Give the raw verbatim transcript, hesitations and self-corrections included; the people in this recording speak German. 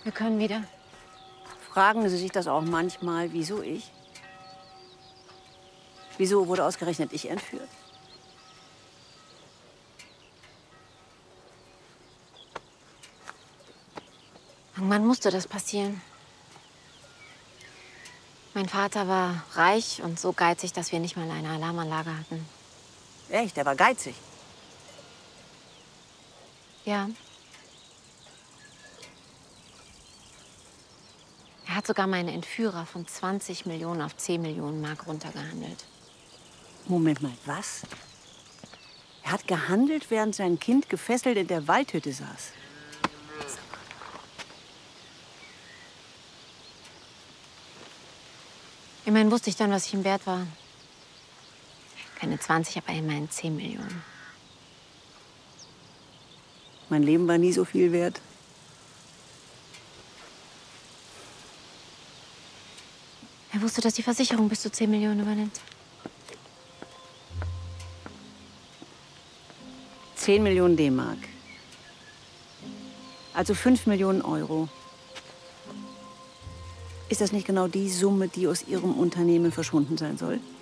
Wir können wieder. Fragen Sie sich das auch manchmal, wieso ich? Wieso wurde ausgerechnet ich entführt? Irgendwann musste das passieren. Mein Vater war reich und so geizig, dass wir nicht mal eine Alarmanlage hatten. Echt, er war geizig. Ja. Er hat sogar meine Entführer von zwanzig Millionen auf zehn Millionen Mark runtergehandelt. Moment mal, was? Er hat gehandelt, während sein Kind gefesselt in der Waldhütte saß. Immerhin wusste ich dann, was ich ihm wert war. Keine zwanzig, aber immerhin zehn Millionen. Mein Leben war nie so viel wert. Er wusste, dass die Versicherung bis zu zehn Millionen übernimmt. zehn Millionen D-Mark. Also fünf Millionen Euro. Ist das nicht genau die Summe, die aus Ihrem Unternehmen verschwunden sein soll?